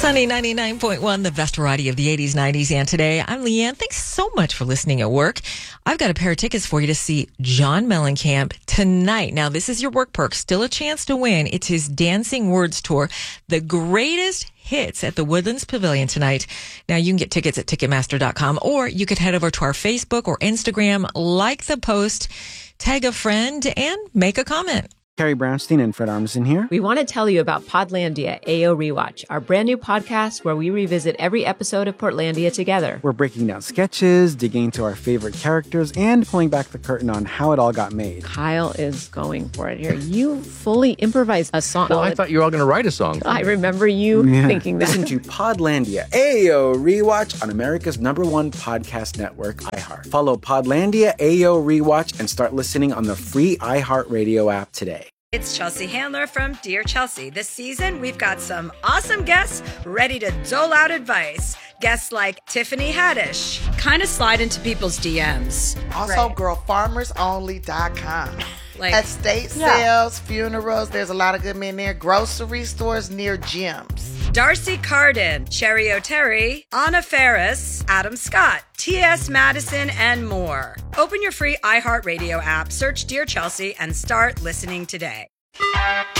Sunny 99.1, the best variety of the 80s, 90s, and today. I'm Leanne. Thanks so much for listening at work. I've got a pair of tickets for you to see John Mellencamp tonight. Now, this is your work perk. Still a chance to win. It's his Dancing Words Tour, the greatest hits at the Woodlands Pavilion tonight. Now, you can get tickets at Ticketmaster.com, or you could head over to our Facebook or Instagram, like the post, tag a friend, and make a comment. Carrie Brownstein and Fred Armisen here. We want to tell you about Podlandia AO Rewatch, our brand new podcast where we revisit every episode of Portlandia together. We're breaking down sketches, digging into our favorite characters, and pulling back the curtain on how it all got made. Kyle is going for it here. You fully improvised a song. Well, I thought you were all going to write a song. I remember you thinking that. Listen to Podlandia AO Rewatch on America's #1 podcast network, iHeart. Follow Podlandia AO Rewatch and start listening on the free iHeartRadio app today. It's Chelsea Handler from Dear Chelsea. This season, we've got some awesome guests ready to dole out advice. Guests like Tiffany Haddish. Kind of slide into people's DMs. Also, girlfarmersonly.com. Like estate sales, funerals, there's a lot of good men there. Grocery stores near gyms. Darcy Carden, Sherry O'Terry, Anna Ferris, Adam Scott, T.S. Madison, and more. Open your free iHeartRadio app, search Dear Chelsea, and start listening today.